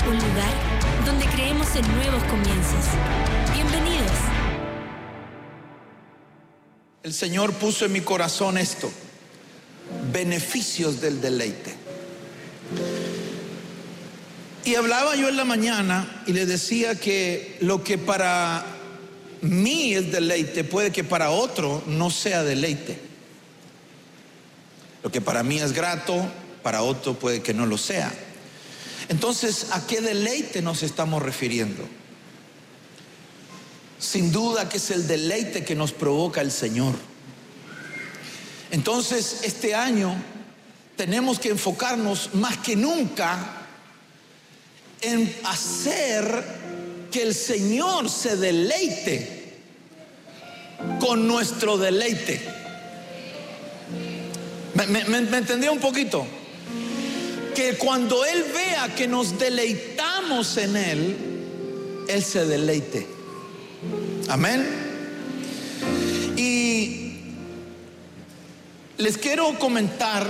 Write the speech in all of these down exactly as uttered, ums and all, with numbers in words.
un lugar donde creemos en nuevos comienzos. Bienvenidos. El Señor puso en mi corazón esto: beneficios del deleite. Y hablaba yo en la mañana y le decía que lo que para mí es deleite puede que para otro no sea deleite. Lo que para mí es grato, para otro puede que no lo sea. Entonces, ¿a qué deleite nos estamos refiriendo? Sin duda que es el deleite que nos provoca el Señor. Entonces, este año tenemos que enfocarnos más que nunca en hacer que el Señor se deleite con nuestro deleite. ¿Me, me, me entendió un poquito? Que cuando Él vea que nos deleitamos en Él, Él se deleite. Amén. Y les quiero comentar,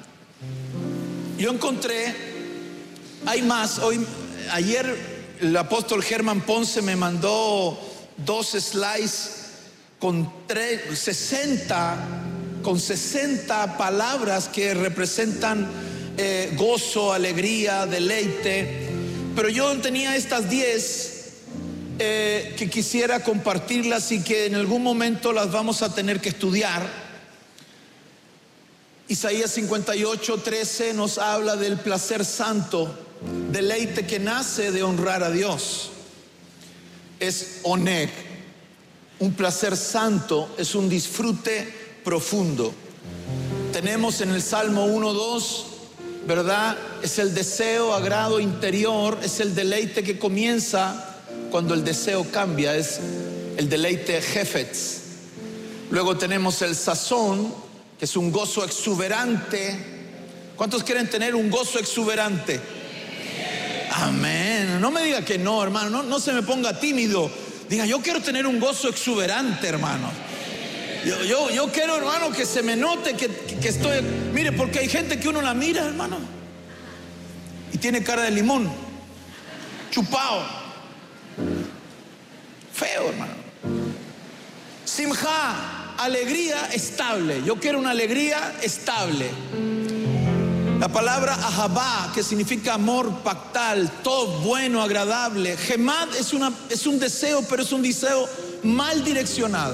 yo encontré, hay más, hoy, ayer el apóstol Germán Ponce me mandó dos slides con tres, sesenta, con sesenta palabras que representan eh, gozo, alegría, deleite. Pero yo tenía estas diez eh, que quisiera compartirlas y que en algún momento las vamos a tener que estudiar. Isaías cincuenta y ocho, trece nos habla del placer santo, deleite que nace de honrar a Dios. Es oneg, un placer santo, es un disfrute profundo. Tenemos en el Salmo uno, dos, ¿verdad? Es el deseo, agrado interior, es el deleite que comienza cuando el deseo cambia, es el deleite jefetz. Luego tenemos el sazón, que es un gozo exuberante. ¿Cuántos quieren tener un gozo exuberante? Amén. No me diga que no, hermano, no, no se me ponga tímido. Diga, yo quiero tener un gozo exuberante, hermano. Yo, yo, yo quiero, hermano, que se me note que, que estoy. Mire, porque hay gente que uno la mira, hermano, y tiene cara de limón, chupado, feo, hermano. Simja, alegría estable. Yo quiero una alegría estable. La palabra ahabá, que significa amor pactal, tov, bueno, agradable. Gemad es, una, es un deseo, pero es un deseo mal direccionado.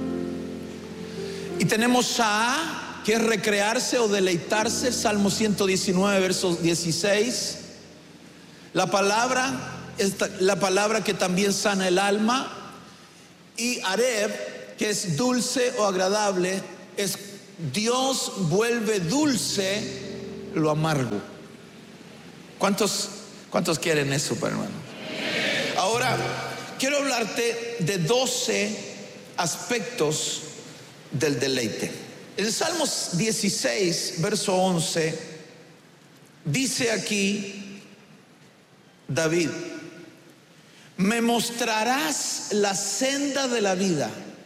Y tenemos sha'ah, que es recrearse o deleitarse. Salmo ciento diecinueve, verso dieciséis. La palabra es la palabra que también sana el alma. Y areb, que es dulce o agradable, es Dios vuelve dulce lo amargo. ¿Cuántos, cuántos quieren eso, hermano? Ahora, quiero hablarte de doce aspectos del deleite. En el Salmo dieciséis, verso once, dice aquí David: me mostrarás la senda de la vida,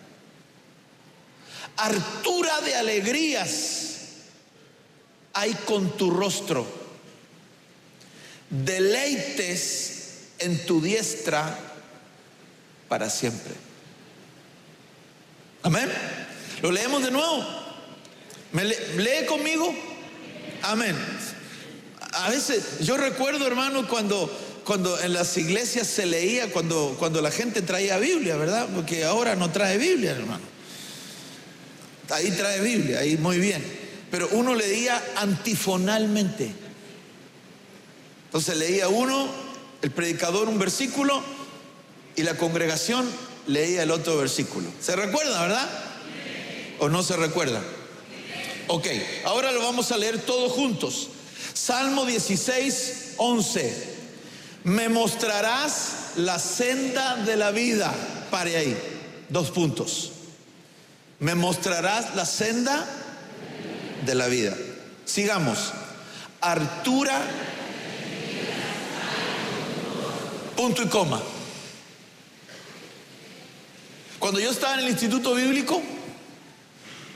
hartura de alegrías hay con tu rostro, deleites en tu diestra para siempre. Amén. Lo leemos de nuevo. ¿Me lee, lee conmigo? Amén. A veces yo recuerdo, hermano, cuando cuando en las iglesias se leía, cuando cuando la gente traía Biblia, ¿verdad? Porque ahora no trae Biblia, hermano. Ahí trae Biblia, ahí muy bien. Pero uno leía antifonalmente. Entonces leía uno, el predicador, un versículo, y la congregación leía el otro versículo. ¿Se recuerda, verdad? ¿O no se recuerda? Ok, ahora lo vamos a leer todos juntos. Salmo dieciséis, once. Me mostrarás la senda de la vida. Pare ahí. Dos puntos. Me mostrarás la senda de la vida. Sigamos. Hartura, punto y coma. Cuando yo estaba en el instituto bíblico,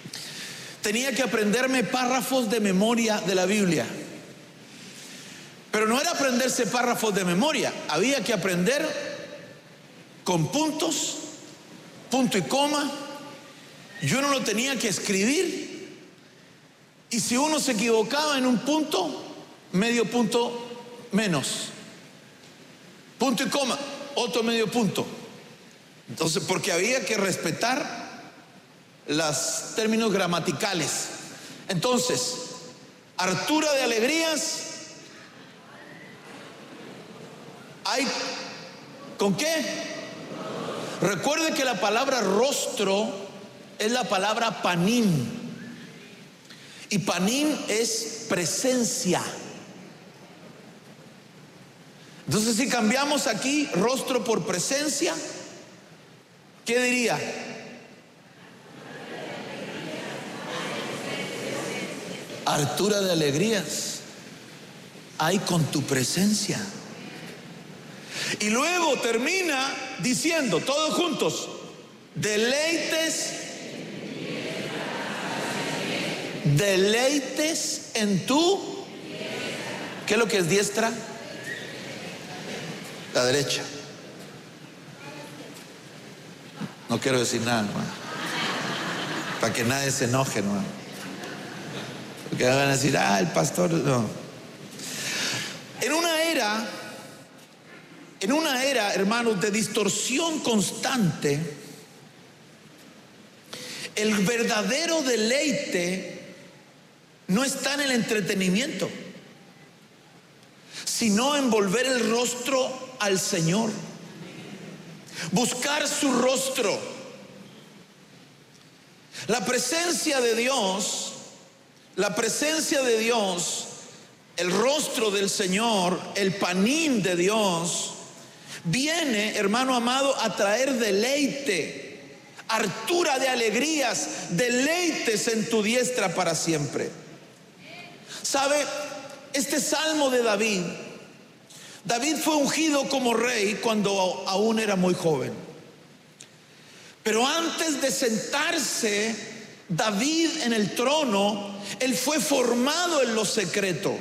tenía que aprenderme párrafos de memoria de la Biblia. Pero Pero no era aprenderse párrafos de memoria, había que aprender con puntos, punto y coma, y uno lo tenía que escribir, y si uno se equivocaba en un punto, medio punto menos, punto y coma, otro medio punto. Entonces, porque había que respetar los términos gramaticales. Entonces, hartura de alegrías, ¿hay con qué? Recuerde que la palabra rostro es la palabra panim, y panim es presencia. Entonces, si cambiamos aquí rostro por presencia, ¿qué diría? Hartura de alegrías hay con tu presencia. Y luego termina diciendo, todos juntos, deleites, deleites en tu, ¿qué es lo que es diestra? La derecha. No quiero decir nada, hermano, para que nadie se enoje, hermano, porque van a decir, ah, el pastor, no. En una era, en una era, hermanos, de distorsión constante, el verdadero deleite no está en el entretenimiento, sino en volver el rostro al Señor, buscar su rostro. La presencia de Dios, la presencia de Dios, el rostro del Señor, el panim de Dios, viene, hermano amado, a traer deleite, hartura de alegrías, deleites en tu diestra para siempre. ¿Sabe? Este salmo de David, David fue ungido como rey cuando aún era muy joven. Pero antes de sentarse David en el trono, él fue formado en lo secreto.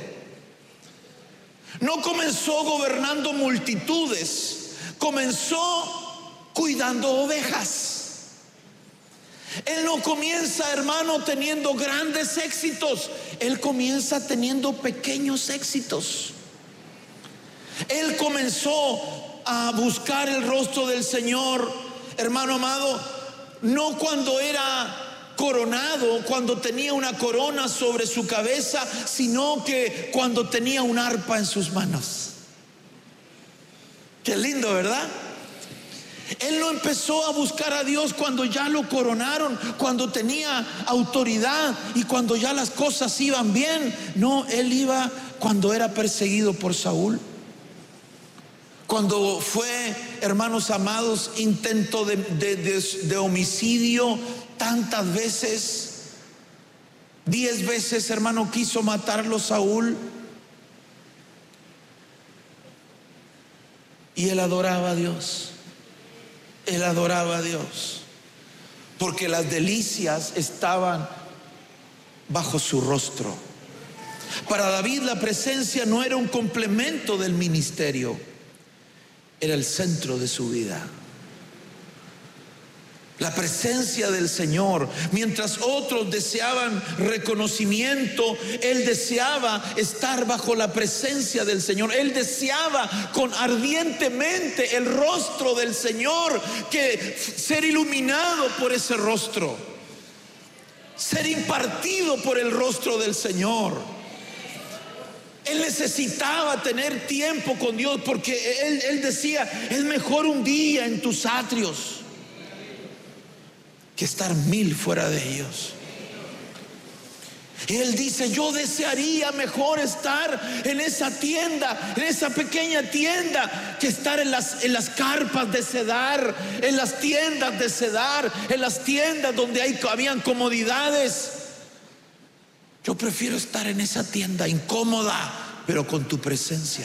No comenzó gobernando multitudes, comenzó cuidando ovejas. Él no comienza, hermano, teniendo grandes éxitos, él comienza teniendo pequeños éxitos. Él comenzó a buscar el rostro del Señor, hermano amado, no cuando era coronado, cuando tenía una corona sobre su cabeza, sino que cuando tenía un arpa en sus manos. Qué lindo, ¿verdad? Él no empezó a buscar a Dios cuando ya lo coronaron, cuando tenía autoridad y cuando ya las cosas iban bien. No, él iba cuando era perseguido por Saúl. Cuando fue, hermanos amados, intento de, de, de, de homicidio tantas veces, diez veces, hermano, quiso matarlo Saúl, y él adoraba a Dios, él adoraba a Dios, porque las delicias estaban bajo su rostro. Para David la presencia no era un complemento del ministerio, era el centro de su vida. La presencia del Señor. Mientras otros deseaban reconocimiento, él deseaba estar bajo la presencia del Señor. Él deseaba con ardientemente el rostro del Señor, que ser iluminado por ese rostro, ser impartido por el rostro del Señor. Él necesitaba tener tiempo con Dios, porque él, él decía, es mejor un día en tus atrios que estar mil fuera de ellos. Y él dice, yo desearía mejor estar en esa tienda, en esa pequeña tienda, que estar en las, en las carpas de Cedar, en las tiendas de Cedar, en las tiendas donde hay, habían comodidades. Yo prefiero estar en esa tienda incómoda, pero con tu presencia.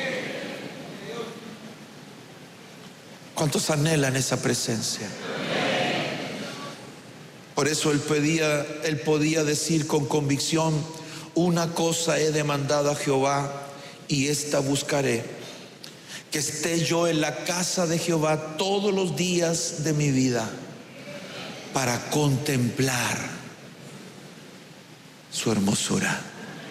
¿Cuántos anhelan esa presencia? Por eso él pedía, él podía decir con convicción, una cosa he demandado a Jehová y esta buscaré, que esté yo en la casa de Jehová todos los días de mi vida, para contemplar su hermosura,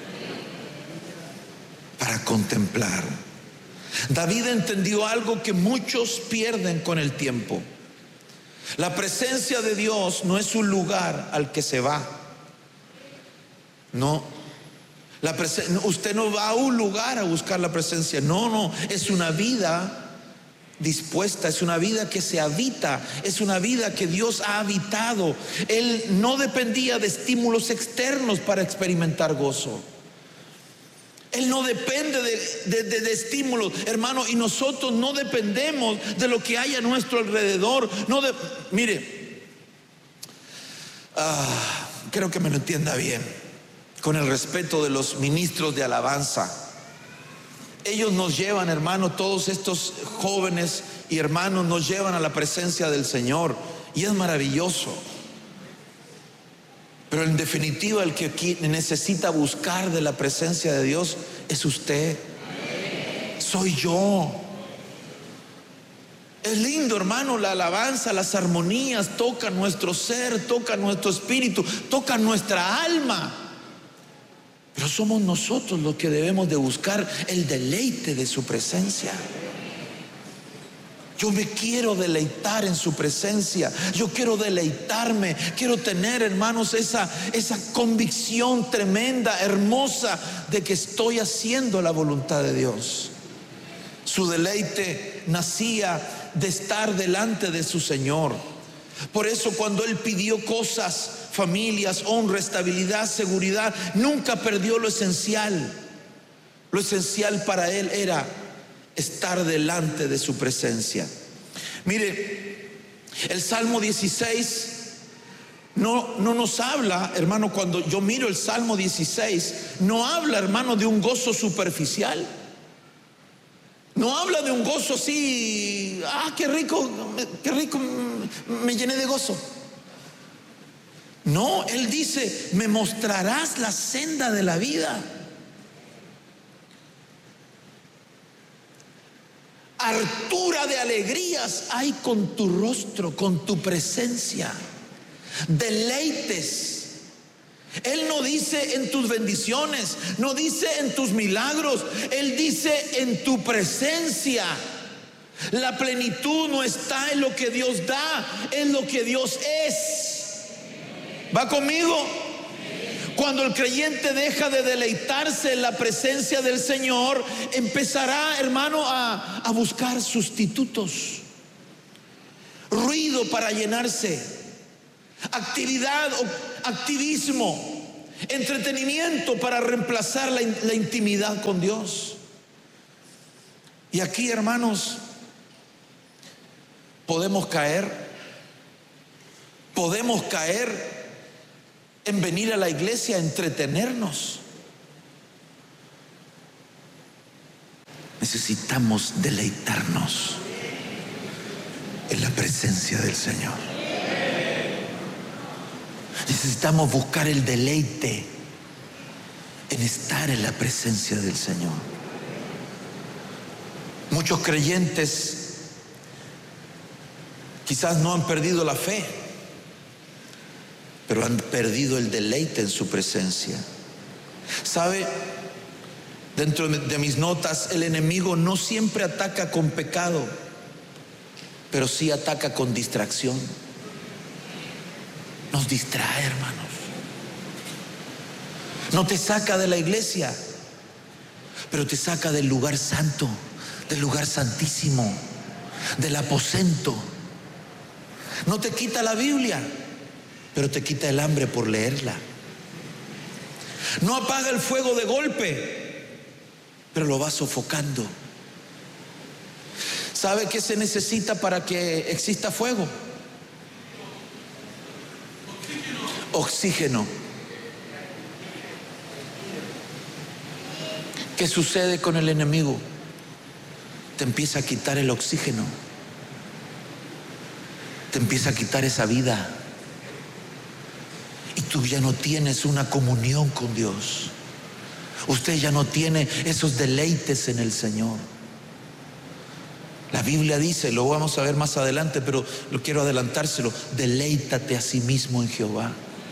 para contemplar. David entendió algo que muchos pierden con el tiempo. La presencia de Dios no es un lugar al que se va. No. La presen- usted no va a un lugar a buscar la presencia. No, no. Es una vida dispuesta, es una vida que se habita, es una vida que Dios ha habitado. Él no dependía de estímulos externos para experimentar gozo. Él no depende de, de, de, de estímulos, hermano, y nosotros no dependemos de lo que hay a nuestro alrededor. No de, mire, ah, creo que me lo entienda bien, con el respeto de los ministros de alabanza. Ellos nos llevan, hermano, todos estos jóvenes y hermanos nos llevan a la presencia del Señor, y es maravilloso. Pero en definitiva, el que aquí necesita buscar de la presencia de Dios es usted. Soy yo. Es lindo, hermano, la alabanza, las armonías tocan nuestro ser, tocan nuestro espíritu, tocan nuestra alma. Pero somos nosotros los que debemos de buscar el deleite de su presencia. Yo me quiero deleitar en su presencia. Yo quiero deleitarme. Quiero tener, hermanos, esa, esa convicción tremenda, hermosa, de que estoy haciendo la voluntad de Dios. Su deleite nacía de estar delante de su Señor. Por eso cuando Él pidió cosas, familias, honra, estabilidad, seguridad, nunca perdió lo esencial. Lo esencial para Él era estar delante de su presencia. Mire, el Salmo dieciséis no, no nos habla, hermano, cuando yo miro el Salmo dieciséis, no habla, hermano, de un gozo superficial. No habla de un gozo así, ah, qué rico, qué rico, me llené de gozo. No, Él dice, me mostrarás la senda de la vida. Hartura de alegrías hay con tu rostro, con tu presencia. Deleites. Él no dice en tus bendiciones, no dice en tus milagros, Él dice en tu presencia. La plenitud no está en lo que Dios da, en lo que Dios es. ¿Va conmigo? Cuando el creyente deja de deleitarse en la presencia del Señor, empezará, hermano, a, a buscar sustitutos, ruido para llenarse, actividad o activismo, entretenimiento para reemplazar la, la intimidad con Dios. Y aquí, hermanos, podemos caer, podemos caer en venir a la iglesia a entretenernos. Necesitamos deleitarnos en la presencia del Señor. Necesitamos buscar el deleite en estar en la presencia del Señor. Muchos creyentes quizás no han perdido la fe, pero han perdido el deleite en su presencia. ¿Sabe? Dentro de mis notas, el enemigo no siempre ataca con pecado, pero sí ataca con distracción. Nos distrae, hermanos. No te saca de la iglesia, pero te saca del lugar santo, del lugar santísimo, del aposento. No te quita la Biblia, pero te quita el hambre por leerla. No apaga el fuego de golpe, pero lo va sofocando. ¿Sabe qué se necesita para que exista fuego? Oxígeno. ¿Qué sucede con el enemigo? Te empieza a quitar el oxígeno, te empieza a quitar esa vida, y tú ya no tienes una comunión con Dios. Usted ya no tiene esos deleites en el Señor. La Biblia dice, lo vamos a ver más adelante, pero lo quiero adelantárselo: deleítate a sí mismo en Jehová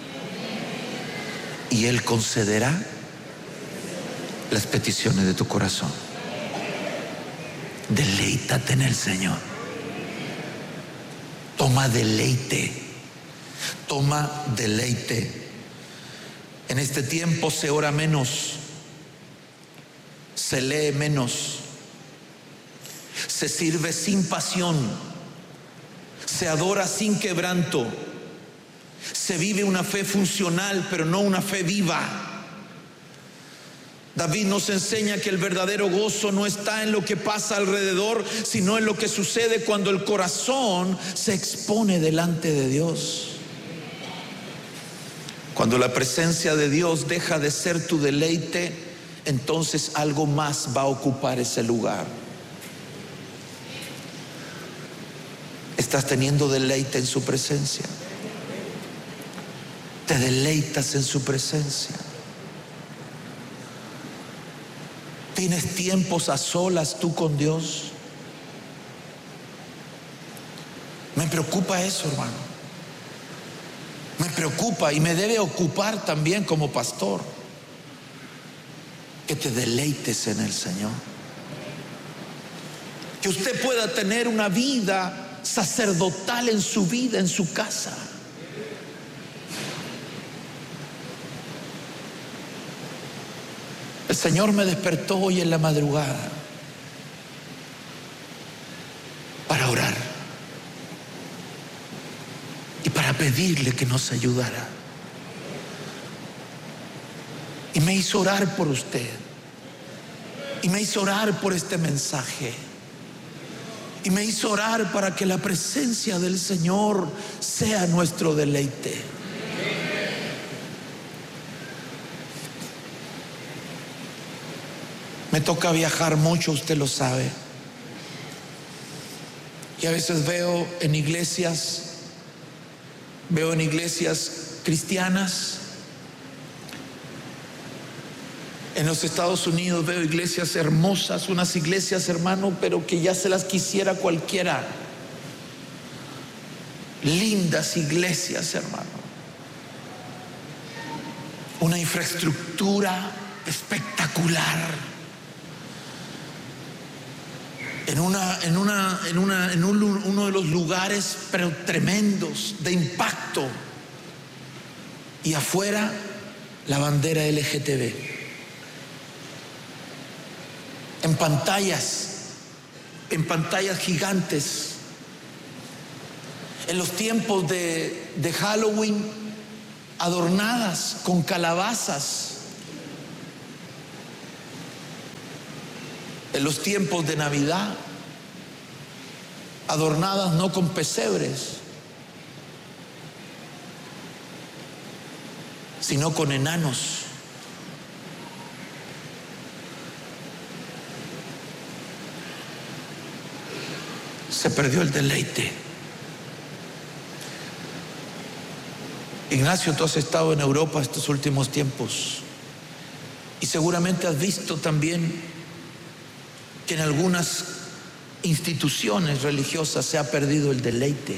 y Él concederá las peticiones de tu corazón. Deleítate en el Señor. Toma deleite. Toma deleite. En este tiempo se ora menos, se lee menos, se sirve sin pasión, se adora sin quebranto, se vive una fe funcional, pero no una fe viva. David nos enseña que el verdadero gozo no está en lo que pasa alrededor, sino en lo que sucede cuando el corazón se expone delante de Dios. Cuando la presencia de Dios deja de ser tu deleite, entonces algo más va a ocupar ese lugar. ¿Estás teniendo deleite en su presencia? ¿Te deleitas en su presencia? ¿Tienes tiempos a solas tú con Dios? Me preocupa eso, hermano. Me preocupa y me debe ocupar también como pastor. Que te deleites en el Señor. Que usted pueda tener una vida sacerdotal en su vida, en su casa. El Señor me despertó hoy en la madrugada para orar y para pedirle que nos ayudara. Y me hizo orar por usted. Y me hizo orar por este mensaje. Y me hizo orar para que la presencia del Señor sea nuestro deleite. Me toca viajar mucho, usted lo sabe. Y a veces veo en iglesias, veo en iglesias cristianas. En los Estados Unidos veo iglesias hermosas, unas iglesias, hermano, pero que ya se las quisiera cualquiera. Lindas iglesias, hermano. Una infraestructura espectacular. En una, en una, en una, en un, uno de los lugares pero tremendos de impacto. Y afuera la bandera L G T B. En pantallas, en pantallas gigantes. En los tiempos de, de Halloween, adornadas con calabazas. En los tiempos de Navidad, adornadas no con pesebres, sino con enanos. Se perdió el deleite. Ignacio, tú has estado en Europa estos últimos tiempos y seguramente has visto también que en algunas instituciones religiosas se ha perdido el deleite.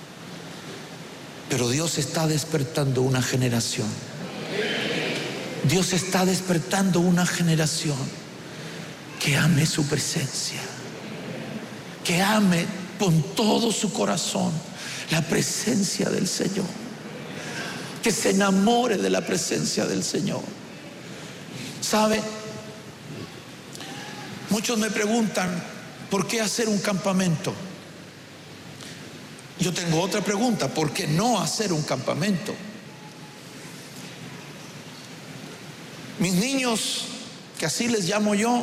Pero Dios está despertando una generación. Dios está despertando una generación que ame su presencia, que ame con todo su corazón la presencia del Señor, que se enamore de la presencia del Señor. ¿Sabe? Muchos me preguntan, ¿por qué hacer un campamento? Yo tengo otra pregunta, ¿por qué no hacer un campamento? Mis niños, que así les llamo yo,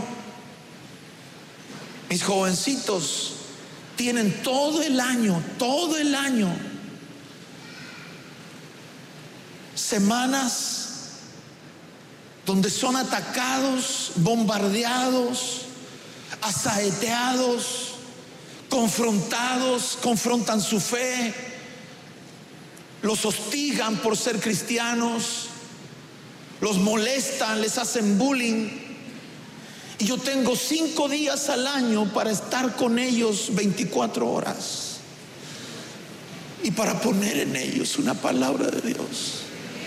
mis jovencitos, tienen todo el año, todo el año, semanas donde son atacados, bombardeados, asaeteados, confrontados, confrontan su fe, los hostigan por ser cristianos, los molestan, les hacen bullying. Y yo tengo cinco días al año para estar con ellos veinticuatro horas y para poner en ellos una palabra de Dios.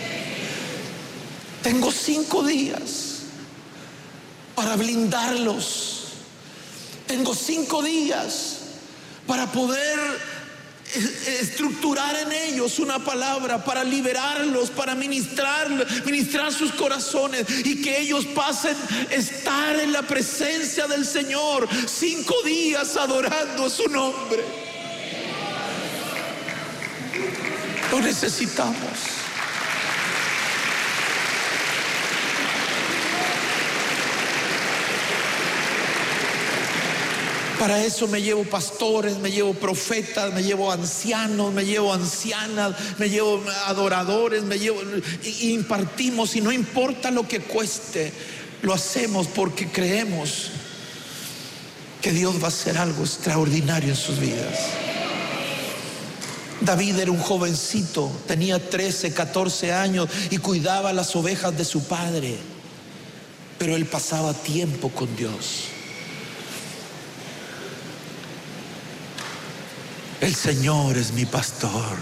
Tengo cinco días para blindarlos. Tengo cinco días para poder estructurar en ellos una palabra, para liberarlos, para ministrar, ministrar sus corazones y que ellos pasen a estar en la presencia del Señor cinco días adorando su nombre. Lo necesitamos. Para eso me llevo pastores, me llevo profetas, me llevo ancianos, me llevo ancianas, me llevo adoradores, me llevo y impartimos, y no importa lo que cueste, lo hacemos porque creemos que Dios va a hacer algo extraordinario en sus vidas. David era un jovencito, tenía trece, catorce años y cuidaba las ovejas de su padre, pero él pasaba tiempo con Dios. El Señor es mi pastor,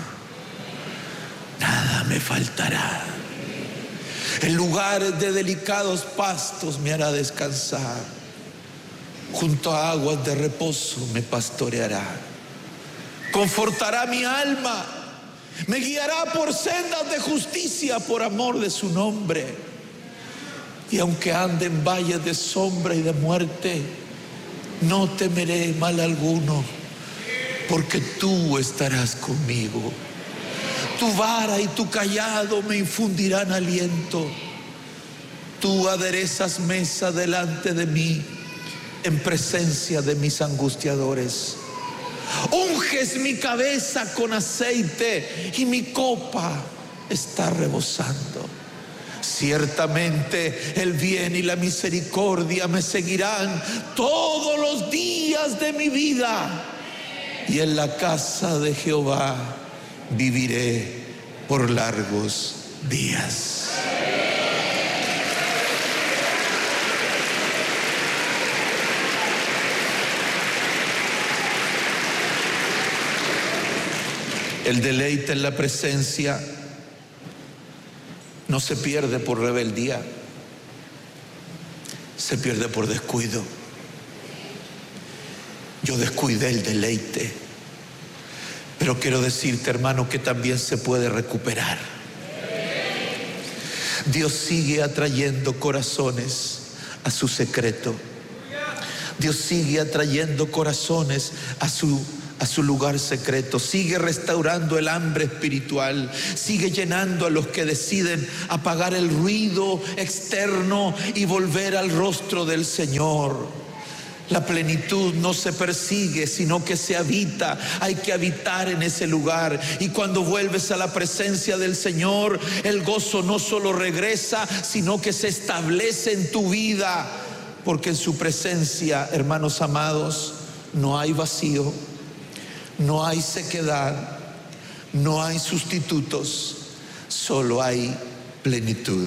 nada me faltará. En lugares de delicados pastos me hará descansar. Junto a aguas de reposo me pastoreará. Confortará mi alma, me guiará por sendas de justicia por amor de su nombre. Y aunque ande en valles de sombra y de muerte, no temeré mal alguno, porque tú estarás conmigo. Tu vara y tu cayado me infundirán aliento. Tú aderezas mesa delante de mí en presencia de mis angustiadores. Unges mi cabeza con aceite y mi copa está rebosando. Ciertamente el bien y la misericordia me seguirán todos los días de mi vida, y en la casa de Jehová viviré por largos días. El deleite en la presencia no se pierde por rebeldía, se pierde por descuido. Yo descuidé el deleite, pero quiero decirte, hermano, que también se puede recuperar. Dios sigue atrayendo corazones a su secreto. Dios sigue atrayendo corazones a su a su lugar secreto. Sigue restaurando el hambre espiritual. Sigue llenando a los que deciden apagar el ruido externo y volver al rostro del Señor. La plenitud no se persigue, sino que se habita. Hay que habitar en ese lugar. Y cuando vuelves a la presencia del Señor, el gozo no solo regresa, sino que se establece en tu vida. Porque en su presencia, hermanos amados, no hay vacío, no hay sequedad, no hay sustitutos, solo hay plenitud.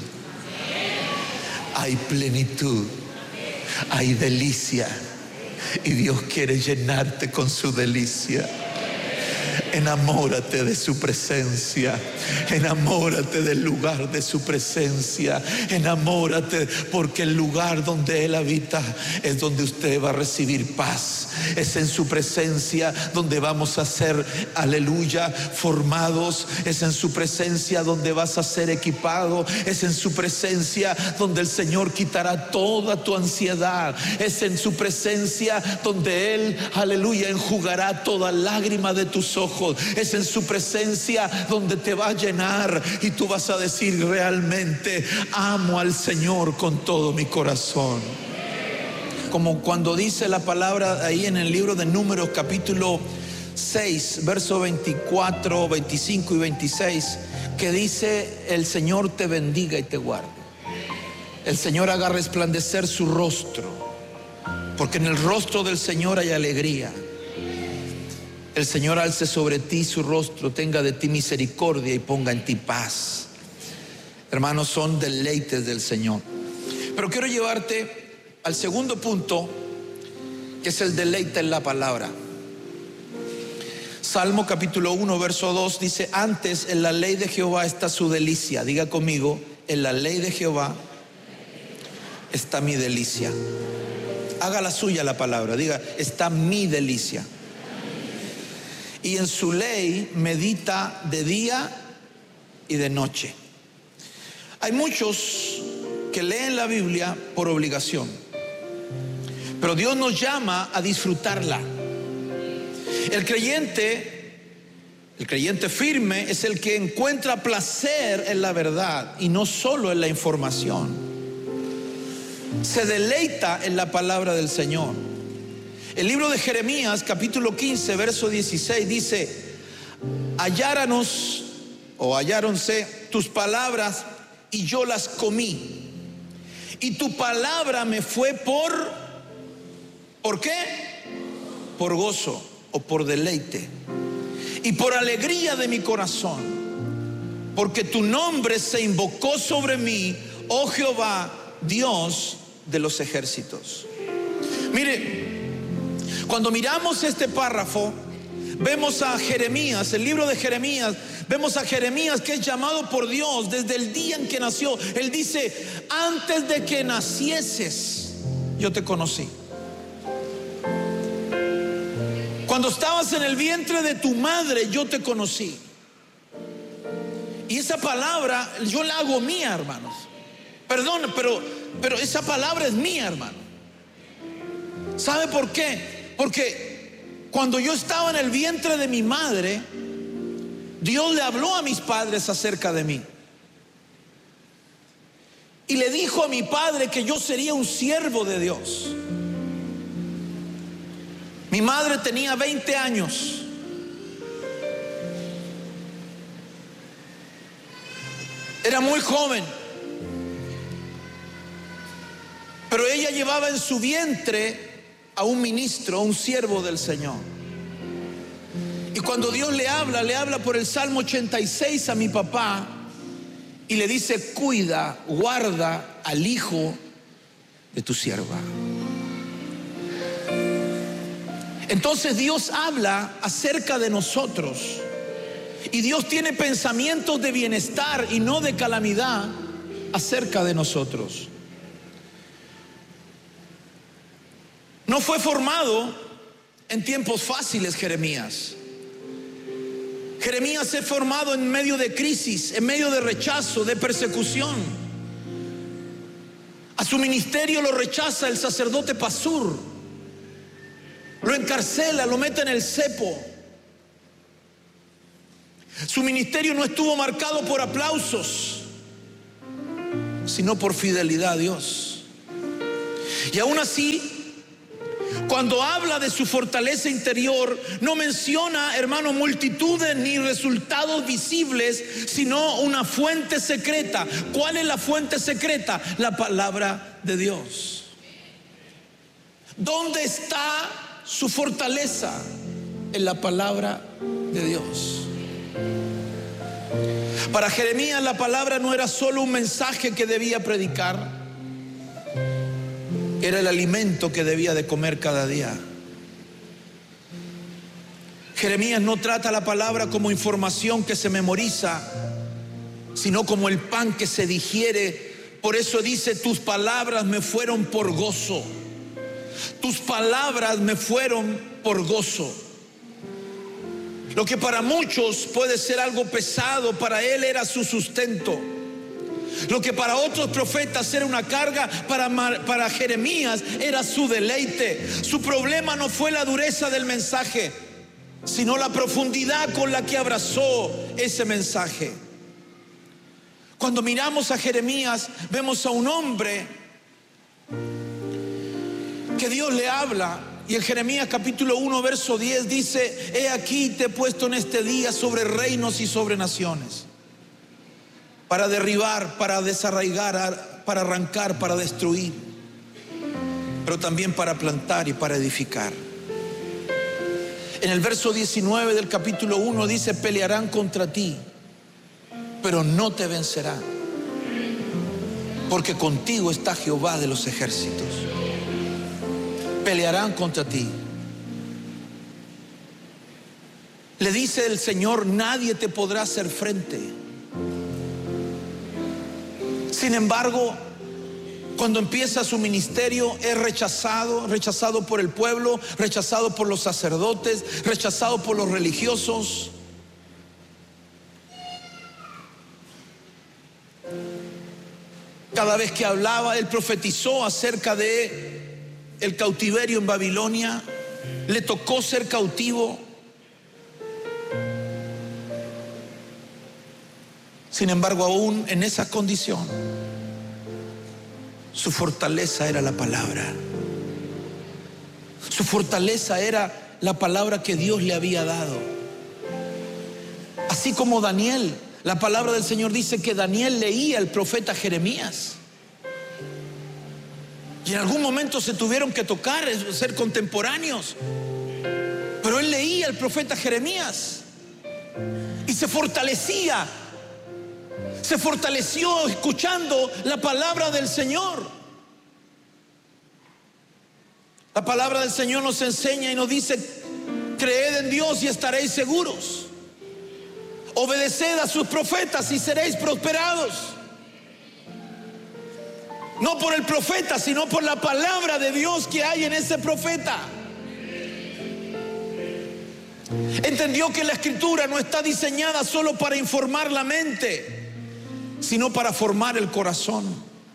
Hay plenitud, hay delicia, y Dios quiere llenarte con su delicia. Enamórate de su presencia, enamórate del lugar de su presencia, enamórate, porque el lugar donde Él habita es donde usted va a recibir paz. Es en su presencia donde vamos a ser, aleluya, formados. Es en su presencia donde vas a ser equipado. Es en su presencia donde el Señor quitará toda tu ansiedad. Es en su presencia donde Él, aleluya, enjugará toda lágrima de tus ojos. Es en su presencia donde te va a llenar y tú vas a decir: realmente amo al Señor con todo mi corazón. Como cuando dice la palabra ahí en el libro de Números capítulo seis, verso veinticuatro, veinticinco y veintiséis, que dice: el Señor te bendiga y te guarde. El Señor haga resplandecer su rostro, porque en el rostro del Señor hay alegría. El Señor alce sobre ti su rostro, tenga de ti misericordia y ponga en ti paz. hermanos, son deleites del Señor. Pero quiero llevarte al segundo punto, que es el deleite en la palabra. Salmo capítulo uno, verso dos dice: antes en la ley de Jehová está su delicia. Diga conmigo: en la ley de Jehová está mi delicia. Haga la suya la palabra, diga: está mi delicia. Y en su ley medita de día y de noche. Hay muchos que leen la Biblia por obligación, pero Dios nos llama a disfrutarla. El creyente, el creyente firme es el que encuentra placer en la verdad y no solo en la información. Se deleita en la palabra del Señor. El libro de Jeremías capítulo quince verso dieciséis dice: halláranos o halláronse tus palabras y yo las comí, y tu palabra me fue por ¿por qué? Por gozo o por deleite y por alegría de mi corazón, porque tu nombre se invocó sobre mí, oh Jehová, Dios de los ejércitos. Mire, cuando miramos este párrafo, vemos a Jeremías, el libro de Jeremías, vemos a Jeremías que es llamado por Dios desde el día en que nació. Él dice: antes de que nacieses, yo te conocí. Cuando estabas en el vientre de tu madre, yo te conocí. Y esa palabra yo la hago mía, hermanos. Perdón, pero, pero esa palabra es mía, hermano. ¿Sabe por qué? Porque cuando yo estaba en el vientre de mi madre, Dios le habló a mis padres acerca de mí. Y le dijo a mi padre que yo sería un siervo de Dios. Mi madre tenía veinte años. Era muy joven. Pero ella llevaba en su vientre a un ministro, a un siervo del Señor. Y cuando Dios le habla, le habla por el Salmo ochenta y seis a mi papá y le dice: cuida, guarda al hijo de tu sierva. Entonces Dios habla acerca de nosotros, y Dios tiene pensamientos de bienestar y no de calamidad acerca de nosotros. No fue formado en tiempos fáciles Jeremías. Jeremías fue formado en medio de crisis, en medio de rechazo, de persecución. A su ministerio lo rechaza el sacerdote Pasur. Lo encarcela, lo mete en el cepo. Su ministerio no estuvo marcado por aplausos, sino por fidelidad a Dios. Y aún así, cuando habla de su fortaleza interior, no menciona, hermano, multitudes ni resultados visibles, sino una fuente secreta. ¿Cuál es la fuente secreta? La palabra de Dios. ¿Dónde está su fortaleza? En la palabra de Dios. Para Jeremías la palabra no era solo un mensaje que debía predicar, era el alimento que debía de comer cada día. Jeremías no trata la palabra como información que se memoriza, sino como el pan que se digiere. Por eso dice: tus palabras me fueron por gozo. Tus palabras me fueron por gozo. Lo que para muchos puede ser algo pesado, para él era su sustento. Lo que para otros profetas era una carga, para, para Jeremías era su deleite. Su problema no fue la dureza del mensaje, sino la profundidad con la que abrazó ese mensaje. Cuando miramos a Jeremías, vemos a un hombre que Dios le habla. Y en Jeremías capítulo uno verso diez dice: he aquí te he puesto en este día sobre reinos y sobre naciones, para derribar, para desarraigar, para arrancar, para destruir, pero también para plantar y para edificar. En el verso diecinueve del capítulo uno dice: pelearán contra ti, pero no te vencerán. porque contigo está Jehová de los ejércitos. Pelearán contra ti. Le dice el Señor, nadie te podrá hacer frente. Sin embargo, cuando empieza su ministerio, es rechazado, rechazado por el pueblo, rechazado por los sacerdotes, rechazado por los religiosos. Cada vez que hablaba, él profetizó acerca de el cautiverio en Babilonia. Le tocó ser cautivo. Sin embargo, aún en esa condición, su fortaleza era la palabra. Su fortaleza era la palabra que Dios le había dado. Así como Daniel, la palabra del Señor dice que Daniel leía al profeta Jeremías. Y en algún momento se tuvieron que tocar, ser contemporáneos. Pero él leía al profeta Jeremías y se fortalecía. Se fortaleció escuchando la palabra del Señor. La palabra del Señor nos enseña y nos dice: creed en Dios y estaréis seguros. Obedeced a sus profetas y seréis prosperados. No por el profeta, sino por la palabra de Dios que hay en ese profeta. Entendió que la escritura no está diseñada solo para informar la mente, sino para formar el corazón.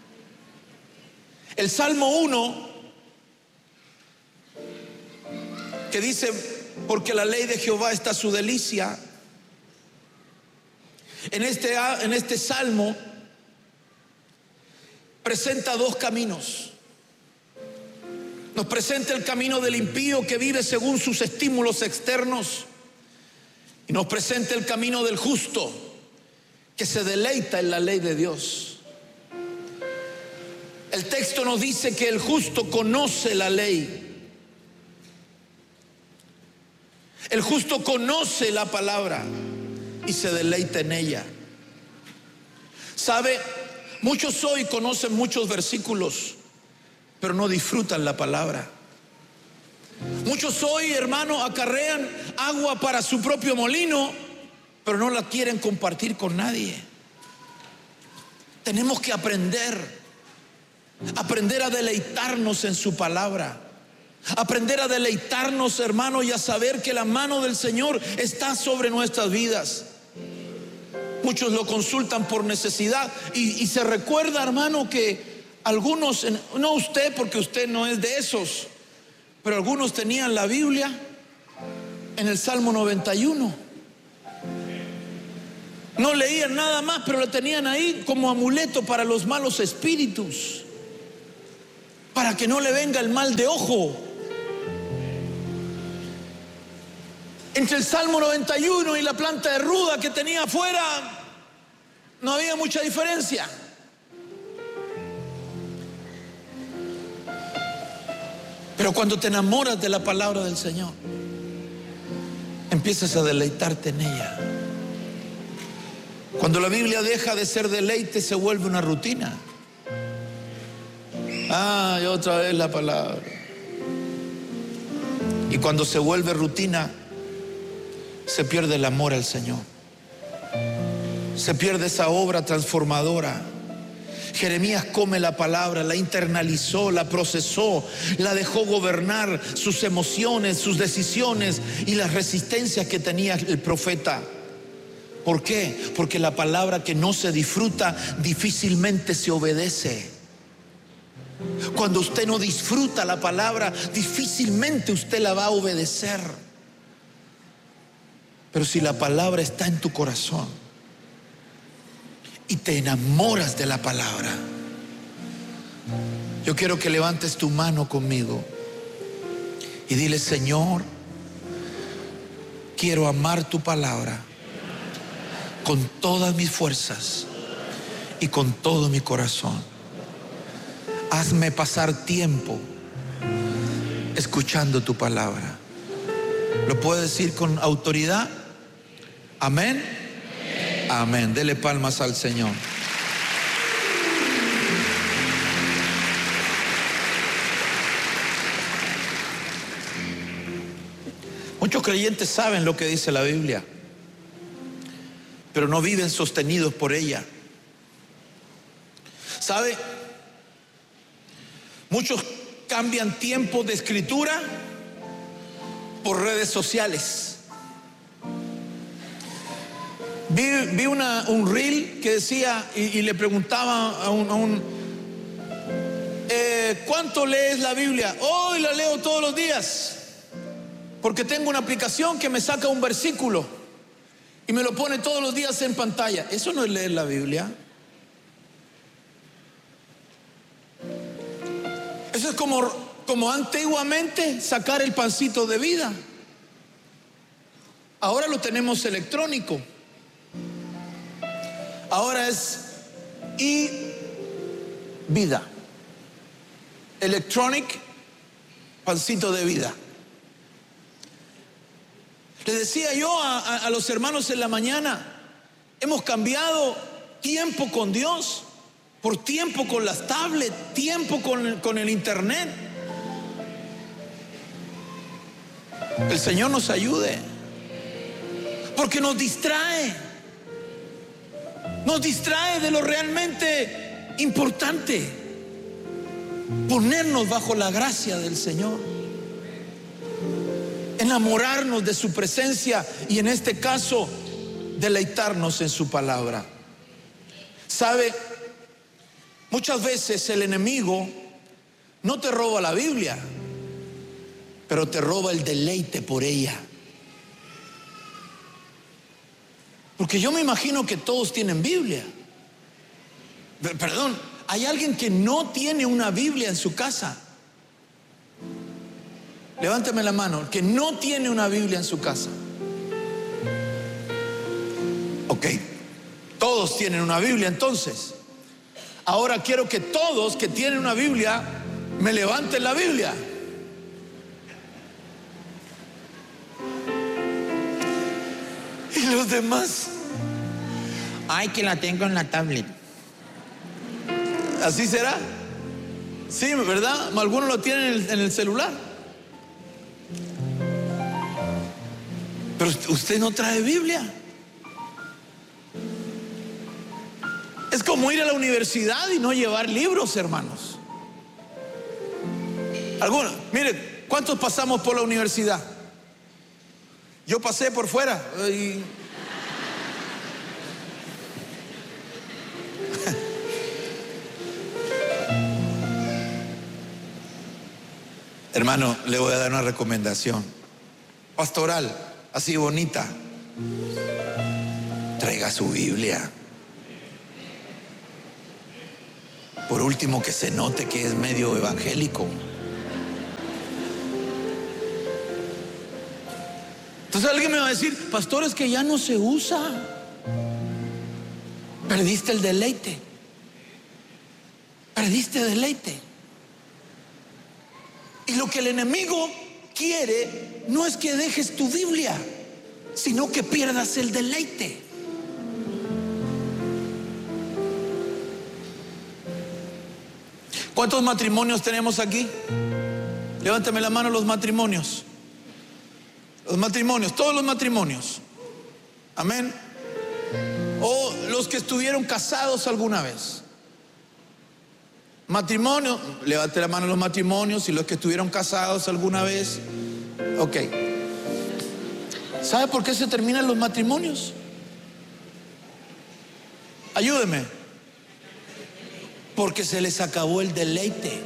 El Salmo uno, que dice: porque la ley de Jehová está su delicia. En este, en este salmo presenta dos caminos. Nos presenta el camino del impío que vive según sus estímulos externos, y nos presenta el camino del justo que se deleita en la ley de Dios. El texto nos dice que el justo conoce la ley. El justo conoce la palabra y se deleita en ella. ¿Sabe? Muchos hoy conocen muchos versículos, pero no disfrutan la palabra. Muchos hoy, hermano, acarrean agua para su propio molino, pero no la quieren compartir con nadie. Tenemos que aprender, aprender a deleitarnos en su palabra. Aprender a deleitarnos, hermano, y a saber que la mano del Señor está sobre nuestras vidas. Muchos lo consultan por necesidad y, y se recuerda, hermano, que algunos, no usted porque usted no es de esos, pero algunos tenían la Biblia en el Salmo noventa y uno. No leían nada más, pero lo tenían ahí como amuleto para los malos espíritus, para que no le venga el mal de ojo. Entre el Salmo noventa y uno y la planta de ruda que tenía afuera, no había mucha diferencia. Pero cuando te enamoras de la palabra del Señor, empiezas a deleitarte en ella. Cuando la Biblia deja de ser deleite, se vuelve una rutina. Ah, y otra vez la palabra. Y cuando se vuelve rutina, se pierde el amor al Señor. Se pierde esa obra transformadora. Jeremías come la palabra, la internalizó, la procesó, la dejó gobernar sus emociones, sus decisiones y las resistencias que tenía el profeta. ¿Por qué? Porque la palabra que no se disfruta difícilmente se obedece. Cuando usted no disfruta la palabra, difícilmente usted la va a obedecer. Pero si la palabra está en tu corazón y te enamoras de la palabra, yo quiero que levantes tu mano conmigo y dile: Señor, quiero amar tu palabra con todas mis fuerzas y con todo mi corazón. Hazme pasar tiempo escuchando tu palabra. ¿Lo puedo decir con autoridad? Amén. Amén. Dele palmas al Señor. Muchos creyentes saben lo que dice la Biblia, pero no viven sostenidos por ella. ¿Sabe? Muchos cambian tiempo de escritura por redes sociales. Vi, vi una, un reel que decía y, y le preguntaba a un, a un eh, ¿cuánto lees la Biblia? Hoy la leo todos los días, porque tengo una aplicación que me saca un versículo y me lo pone todos los días en pantalla. Eso no es leer la Biblia. Eso es como, como antiguamente sacar el pancito de vida. Ahora lo tenemos electrónico. Ahora es y vida. Electronic, pancito de vida. Le decía yo a, a, a los hermanos en la mañana, hemos cambiado tiempo con Dios por tiempo con las tablets, tiempo con, con el internet. El Señor nos ayude, porque nos distrae, nos distrae de lo realmente importante: ponernos bajo la gracia del Señor, enamorarnos de su presencia y, en este caso, deleitarnos en su palabra. ¿Sabe? Muchas veces el enemigo no te roba la Biblia, pero te roba el deleite por ella. Porque yo me imagino que todos tienen Biblia. Perdón, ¿hay alguien que no tiene una Biblia en su casa? Levánteme la mano, que no tiene una Biblia en su casa. Ok, todos tienen una Biblia entonces. Ahora quiero que todos que tienen una Biblia me levanten la Biblia. Y los demás, ay, que la tengo en la tablet. ¿Así será? Sí, ¿verdad? Algunos lo tienen en el, en el celular. Pero usted no trae Biblia. Es como ir a la universidad y no llevar libros, hermanos. Algunos, mire, ¿cuántos pasamos por la universidad? Yo pasé por fuera y... Hermano, le voy a dar una recomendación pastoral, así bonita. Traiga su Biblia. Por último, que se note que es medio evangélico. Entonces alguien me va a decir, pastor, es que ya no se usa. Perdiste el deleite. Perdiste deleite. Y lo que el enemigo quiere no es que dejes tu Biblia, sino que pierdas el deleite. ¿Cuántos matrimonios tenemos aquí? Levántame la mano los matrimonios. Los matrimonios, todos los matrimonios. Amén. O los que estuvieron casados alguna vez. Matrimonio, levante la mano los matrimonios y los que estuvieron casados alguna vez. Ok. ¿Sabe por qué se terminan los matrimonios? Ayúdeme. Porque se les acabó el deleite.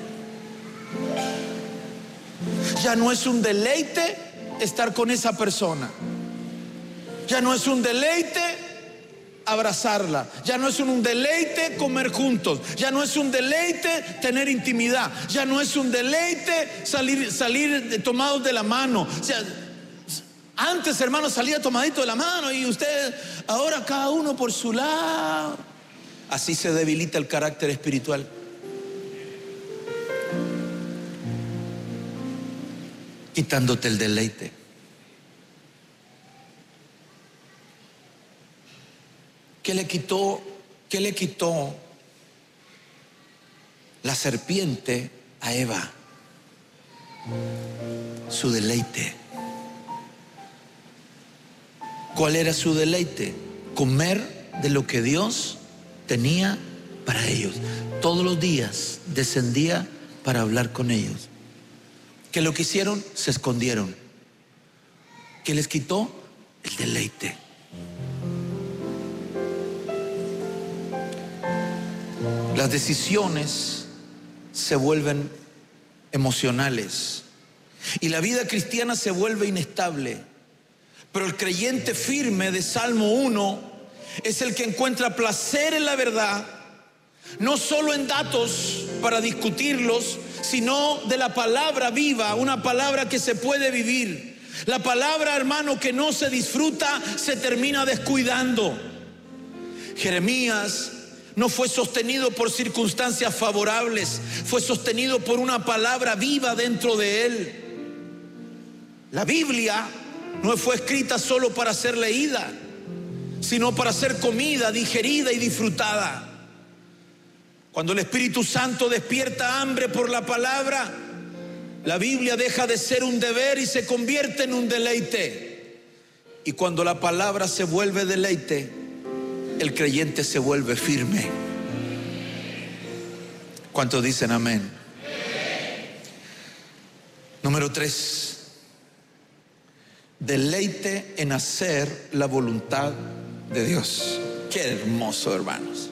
Ya no es un deleite estar con esa persona. Ya no es un deleite abrazarla. Ya no es un deleite comer juntos. Ya no es un deleite tener intimidad. Ya no es un deleite salir, salir tomados de la mano. O sea, antes, hermano, salía tomadito de la mano y usted, ahora cada uno por su lado. Así se debilita el carácter espiritual. Quitándote el deleite. ¿Qué le quitó? ¿Qué le quitó la serpiente a Eva? Su deleite. ¿Cuál era su deleite? Comer de lo que Dios tenía para ellos. Todos los días descendía para hablar con ellos. ¿Qué lo que hicieron? Se escondieron. ¿Qué les quitó? El deleite. Las decisiones se vuelven emocionales y la vida cristiana se vuelve inestable. Pero el creyente firme de Salmo uno es el que encuentra placer en la verdad, no solo en datos para discutirlos, sino de la palabra viva, una palabra que se puede vivir. La palabra, hermano, que no se disfruta, se termina descuidando. Jeremías no fue sostenido por circunstancias favorables, fue sostenido por una palabra viva dentro de él. La Biblia no fue escrita solo para ser leída, sino para ser comida, digerida y disfrutada. Cuando el Espíritu Santo despierta hambre por la palabra, la Biblia deja de ser un deber y se convierte en un deleite. Y cuando la palabra se vuelve deleite, el creyente se vuelve firme. ¿Cuántos dicen amén? Número tres, deleite en hacer la voluntad de Dios. Qué hermoso, hermanos.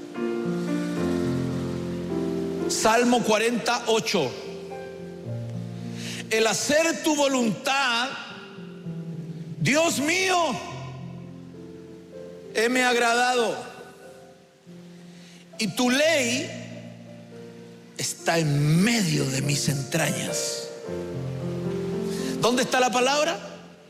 Salmo cuarenta y ocho. El hacer tu voluntad, Dios mío, heme agradado, y tu ley está en medio de mis entrañas. ¿Dónde está la palabra?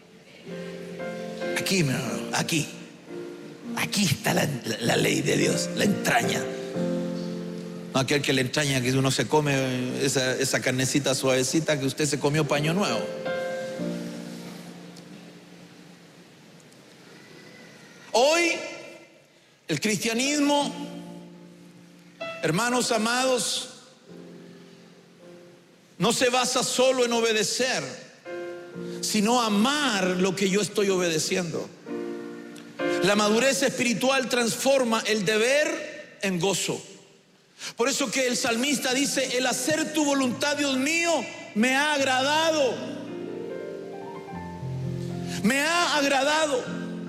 Aquí, mi hermano, aquí. Aquí está la, la, la ley de Dios, la entraña. No aquel que le entraña que uno se come esa, esa carnecita suavecita que usted se comió paño nuevo. Hoy el cristianismo, hermanos amados, no se basa solo en obedecer, sino amar lo que yo estoy obedeciendo. La madurez espiritual transforma el deber en gozo. Por eso que el salmista dice: el hacer tu voluntad, Dios mío, me ha agradado. Me ha agradado.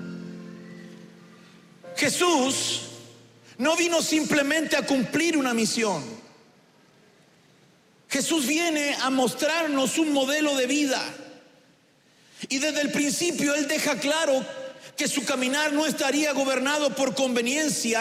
Jesús no vino simplemente a cumplir una misión. Jesús viene a mostrarnos un modelo de vida. Y desde el principio Él deja claro que su caminar no estaría gobernado por conveniencia,